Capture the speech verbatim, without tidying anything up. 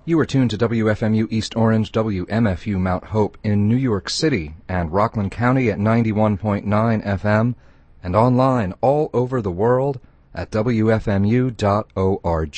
You are tuned to W F M U East Orange, W M F U Mount Hope in New York City and Rockland County at ninety-one point nine F M and online all over the world at W F M U dot org.